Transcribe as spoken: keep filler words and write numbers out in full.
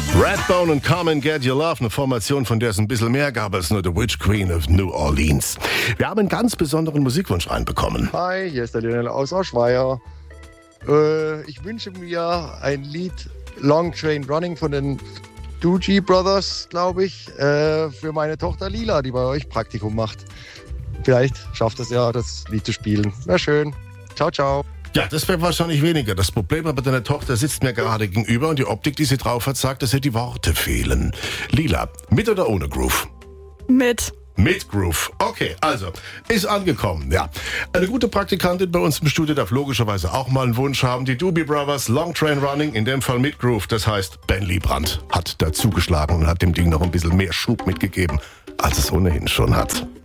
Redbone und Come and Get Your Love, eine Formation, von der es ein bisschen mehr gab als nur The Witch Queen of New Orleans. Wir haben einen ganz besonderen Musikwunsch reinbekommen. Hi, hier ist der Lionel aus Auschweier. Äh, ich wünsche mir ein Lied Long Train Running von den Doogie Brothers, glaube ich, äh, für meine Tochter Lila, die bei euch Praktikum macht. Vielleicht schafft es ja, das Lied zu spielen. Wäre schön. Ciao, ciao. Ja, das wäre wahrscheinlich weniger. Das Problem aber, deine Tochter sitzt mir gerade gegenüber und die Optik, die sie drauf hat, sagt, dass ihr die Worte fehlen. Lila, mit oder ohne Groove? Mit. Mit Groove. Okay, also, ist angekommen, ja. Eine gute Praktikantin bei uns im Studio darf logischerweise auch mal einen Wunsch haben. Die Doobie Brothers, Long Train Running, in dem Fall mit Groove. Das heißt, Ben Liebrandt hat dazugeschlagen und hat dem Ding noch ein bisschen mehr Schub mitgegeben, als es ohnehin schon hat.